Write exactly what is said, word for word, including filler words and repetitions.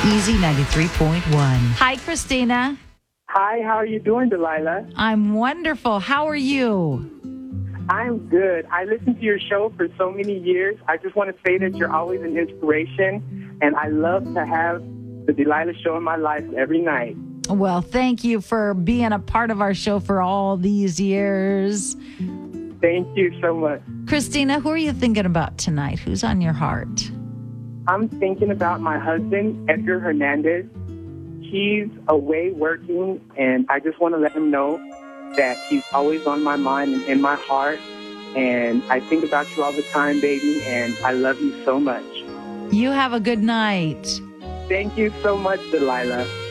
Easy ninety-three point one. Hi, Christina. Hi, how are you doing, Delilah? I'm wonderful. How are you? I'm good. I listened to your show for so many years. I just want to say that you're always an inspiration, and I love to have the Delilah Show in my life every night. Well, thank you for being a part of our show for all these years. Thank you so much. Christina, who are you thinking about tonight? Who's on your heart? I'm thinking about my husband, Edgar Hernandez. He's away working, and I just want to let him know that he's always on my mind and in my heart. And I think about you all the time, baby, and I love you so much. You have a good night. Thank you so much, Delilah.